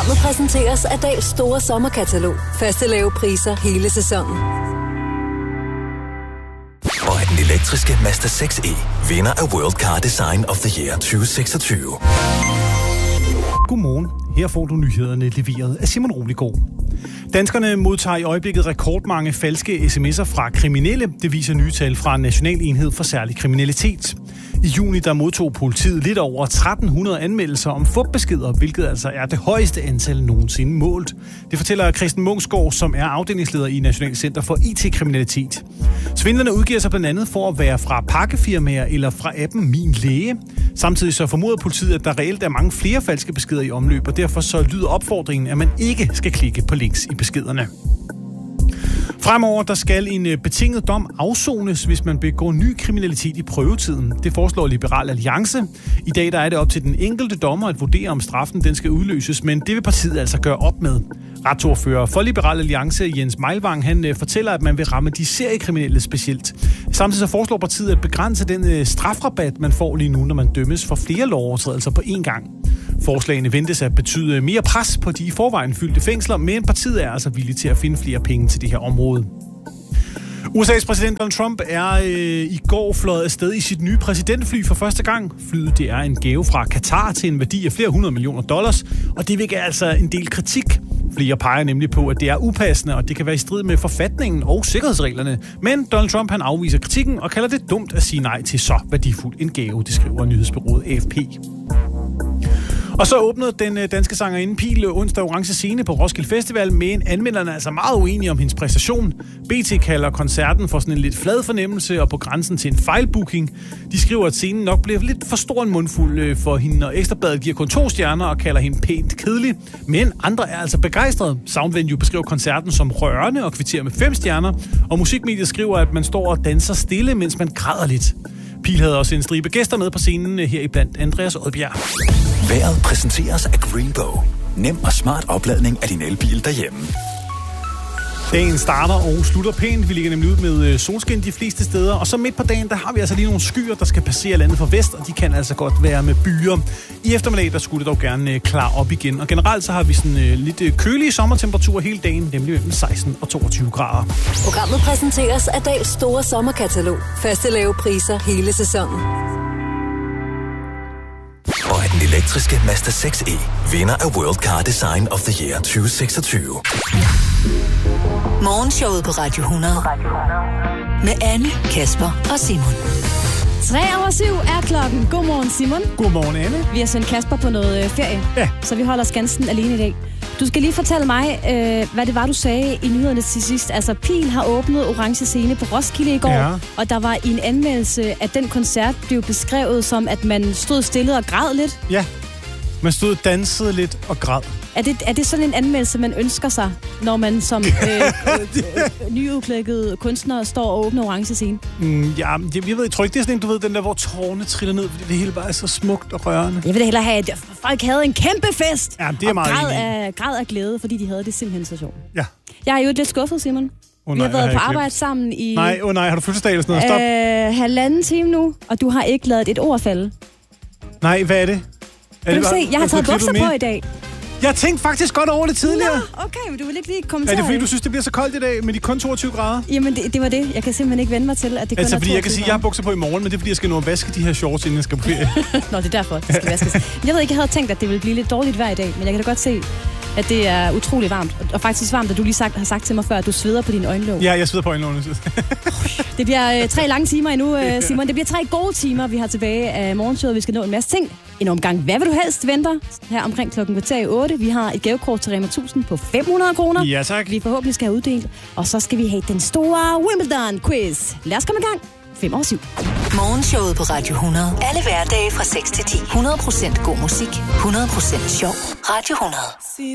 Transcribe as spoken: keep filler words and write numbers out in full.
Programmet præsenteres af Dahls store sommerkatalog. Faste lave priser hele sæsonen. Og af den elektriske Mazda seks e, vinder af World Car Design of the Year tyve seksogtyve. Godmorgen. Her får du nyhederne leveret af Simon Roligård. Danskerne modtager i øjeblikket rekordmange falske sms'er fra kriminelle. Det viser nye tal fra National Enhed for Særlig Kriminalitet. I juni der modtog politiet lidt over tretten hundrede anmeldelser om fupbeskeder, hvilket altså er det højeste antal nogensinde målt. Det fortæller Christian Munksgaard, som er afdelingsleder i National Center for I T-kriminalitet. Svindlerne udgiver sig blandt andet for at være fra pakkefirmaer eller fra appen Min Læge. Samtidig så formoder politiet, at der reelt er mange flere falske beskeder i omløb, og derfor så lyder opfordringen, at man ikke skal klikke på links i beskederne. Fremover der skal en betinget dom afsones, hvis man begår ny kriminalitet i prøvetiden. Det foreslår Liberal Alliance. I dag der er det op til den enkelte dommer at vurdere, om straffen den skal udløses, men det vil partiet altså gøre op med. Retsordfører for Liberal Alliance, Jens Meilvang, han fortæller, at man vil ramme de seriekriminelle specielt. Samtidig så foreslår partiet at begrænse den strafrabat, man får lige nu, når man dømmes for flere lovovertrædelser på én gang. Forslagene ventes at betyde mere pres på de i forvejen fyldte fængsler, men partiet er altså villig til at finde flere penge til det her område. U S A's præsident Donald Trump er øh, i går fløjet afsted i sit nye præsidentfly for første gang. Flyet det er en gave fra Qatar til en værdi af flere hundrede millioner dollars, og det vækker altså en del kritik. Flere peger nemlig på, at det er upassende, og det kan være i strid med forfatningen og sikkerhedsreglerne. Men Donald Trump han afviser kritikken og kalder det dumt at sige nej til så værdifuld en gave, det skriver nyhedsbureauet A F P. Og så åbnede den danske sangerinde Pihl onsdag Orange Scene på Roskilde Festival, men anmelderne er altså meget uenige om hendes præstation. B T kalder koncerten for sådan en lidt flad fornemmelse og på grænsen til en fejlbooking. De skriver, at scenen nok blev lidt for stor en mundfuld for hende, og Ekstra Bladet giver kun to stjerner og kalder hende pænt kedelig. Men andre er altså begejstrede. Soundvenue beskriver koncerten som rørende og kvitterer med fem stjerner, og musikmediet skriver, at man står og danser stille, mens man græder lidt. Pihl havde også en stribe gæster med på scenen, her i blandt Andreas Odbjerg. Vejret præsenteres af Greenbow. Nem og smart opladning af din elbil derhjemme. Dagen starter og slutter pænt. Vi ligger nemlig ud med solskin de fleste steder. Og så midt på dagen, der har vi altså lige nogle skyer, der skal passere landet fra vest, og de kan altså godt være med byer. I eftermiddag, der skulle det dog gerne klare op igen. Og generelt så har vi sådan lidt kølige sommertemperaturer hele dagen, nemlig mellem seksten og toogtyve grader. Programmet præsenteres af Dahls store sommerkatalog. Faste lave priser hele sæsonen. Og af den elektriske Mazda seks e, vinder af World Car Design of the Year tyve seksogtyve. Morgenshowet på Radio hundrede. Med Anne, Kasper og Simon. Tre over syv er klokken. Godmorgen, Simon. Godmorgen, Anne. Vi har sendt Kasper på noget øh, ferie, ja. Så vi holder skansen alene i dag. Du skal lige fortælle mig, øh, hvad det var, du sagde i nyhederne til sidst. Altså, Pihl har åbnet Orange Scene på Roskilde i går, ja. Og der var i en anmeldelse, at den koncert blev beskrevet som, at man stod stille og græd lidt. Ja, man stod og dansede lidt og græd. Er det, er det sådan en anmeldelse, man ønsker sig, når man som øh, øh, øh, nyudklækket kunstner står og åbner Orange Scene? Mm, ja, jeg, jeg ved, jeg tror ikke, det er sådan en, du ved, den der, hvor tårerne triller ned, fordi det hele bare er så smukt og rørende. Jeg vil da hellere have, at folk havde en kæmpe fest. Ja, det er meget og græd af, græd af glæde, fordi de havde det simpelthen så sjovt. Ja. Jeg er jo lidt skuffet, Simon. Oh, nej, vi har været på arbejde sammen i... Nej, åh oh, nej, har du fødselsdag eller sådan noget? Stop. Øh, halvanden time nu, og du har ikke ladet et ord falde. Nej, hvad er det? Er kan det du bare, se, jeg har taget bukser på i dag. Jeg tænkte faktisk godt over det tidligere. Nå, okay, men du vil ikke lige kommentere. Er det fordi, du synes, det bliver så koldt i dag med de kun toogtyve grader? Jamen, det, det var det. Jeg kan simpelthen ikke vende mig til, at det kun altså, er fordi jeg kan sige, at jeg har grader. bukser på i morgen, men det er fordi, jeg skal nå at vaske de her shorts, inden jeg skal på ferie. Nå, det er derfor, det skal vaskes. Jeg ved ikke, jeg havde tænkt, at det ville blive lidt dårligt vejr i dag, men jeg kan da godt se, at det er utrolig varmt. Og faktisk varmt, at du lige sagt, har sagt til mig før, at du sveder på dine øjenlåg. Ja, jeg sveder på øjenlågene. Det bliver øh, tre lange timer endnu, øh, Simon. Det bliver tre gode timer, vi har tilbage af morgenshowet. Vi skal nå en masse ting. En omgang, hvad vil du helst venter? Her omkring klokken kvarter i otte. Vi har et gavekort til Rema tusind på fem hundrede kroner. Ja, tak. Vi forhåbentlig skal have uddelt. Og så skal vi have den store Wimbledon-quiz. Lad os komme i gang. fem over syv. Morgenshowet på Radio hundrede. Alle hverdage fra seks til ti. hundrede procent god musik. hundrede procent sjov. Radio hundrede.